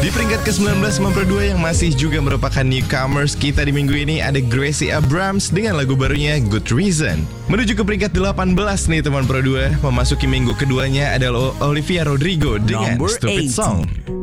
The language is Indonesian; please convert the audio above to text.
Di peringkat ke-19 Pro 2 yang masih juga merupakan newcomers kita di minggu ini ada Gracie Abrams dengan lagu barunya Good Reason. Menuju ke peringkat 18 nih teman Pro 2, memasuki minggu keduanya adalah Olivia Rodrigo dengan Number Stupid 18. Song.